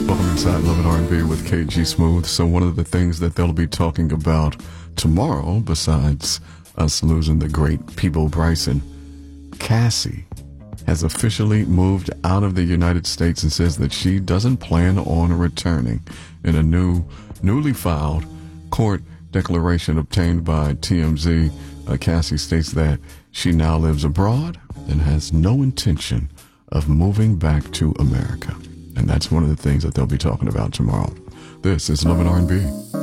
Welcome inside Love and R&B with KG Smooth. So one of the things that they'll be talking about tomorrow, besides us losing the great Peabo Bryson, Cassie has officially moved out of the United States and says that she doesn't plan on returning. In a newly filed court declaration obtained by TMZ, Cassie states that she now lives abroad and has no intention of moving back to America. And that's one of the things that they'll be talking about tomorrow. This is Love and R&B.